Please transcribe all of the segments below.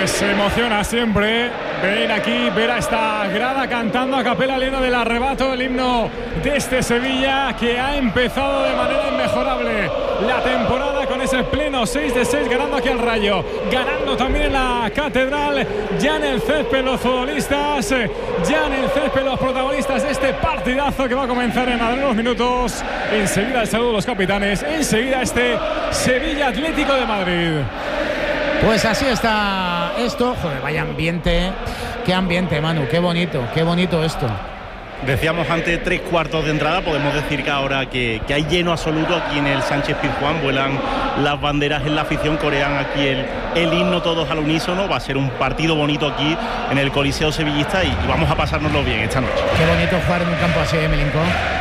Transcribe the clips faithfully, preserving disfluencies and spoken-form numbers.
Pues emociona siempre ver aquí, ver a esta grada cantando a capela el himno del arrebato, el himno de este Sevilla que ha empezado de manera inmejorable la temporada con ese pleno seis de seis, ganando aquí al Rayo, ganando también en la Catedral, ya en el césped los futbolistas, ya en el césped los protagonistas de este partidazo que va a comenzar en unos minutos. Enseguida el saludo de los capitanes, enseguida este Sevilla Atlético de Madrid. Pues así está esto. Joder, vaya ambiente. Qué ambiente, Manu, qué bonito, qué bonito esto. Decíamos antes tres cuartos de entrada, podemos decir que ahora que, que hay lleno absoluto aquí en el Sánchez Pizjuán, vuelan las banderas en la afición, corean aquí el, el himno todos al unísono. Va a ser un partido bonito aquí en el Coliseo Sevillista y, y vamos a pasárnoslo bien esta noche. Qué bonito jugar en un campo así, ¿eh, Milinko?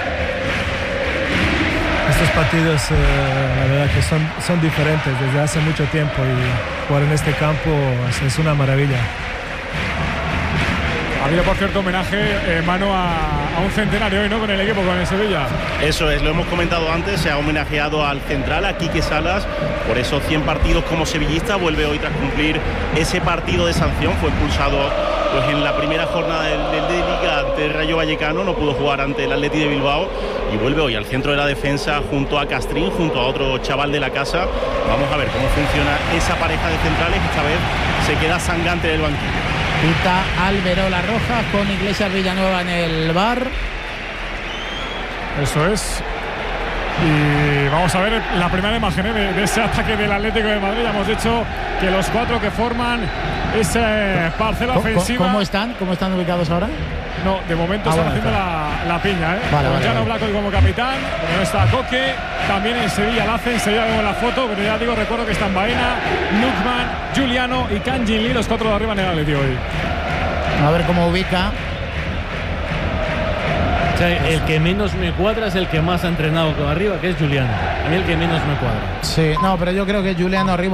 Estos partidos, eh, la verdad que son, son diferentes desde hace mucho tiempo y jugar en este campo es, es una maravilla. Ha habido, por cierto, homenaje, eh, mano a, a un centenario hoy, ¿no? Con el equipo, con el Sevilla. Eso es, lo hemos comentado antes, se ha homenajeado al central, a Quique Salas, por esos cien partidos como sevillista. Vuelve hoy tras cumplir ese partido de sanción, fue expulsado pues en la primera jornada del, del de Liga ante el Rayo Vallecano, no pudo jugar ante el Atleti de Bilbao y vuelve hoy al centro de la defensa junto a Castrín, junto a otro chaval de la casa. Vamos a ver cómo funciona esa pareja de centrales. Esta vez se queda Sangante del banquillo. Pita Alberola Roja con Iglesias Villanueva en el bar. Eso es. Y vamos a ver la primera imagen, ¿eh? de, de ese ataque del Atlético de Madrid. Ya hemos dicho que los cuatro que forman esa parcela ofensiva. ¿Cómo están? ¿Cómo están ubicados ahora? No, de momento ah, están bueno, haciendo claro. la, la piña, ¿eh? Vale, con vale, Llano vale. Blanco como capitán, no está Coque, también en Sevilla la hace, enseguida vemos la foto, pero ya digo, recuerdo que están Baena, Lukman, Giuliano y Kangin Lee, los cuatro de arriba en el Atleti hoy. A ver cómo ubica. O sea, el que menos me cuadra es el que más ha entrenado arriba, que es Giuliano. A mí el que menos me cuadra. Sí, no, pero yo creo que Giuliano arriba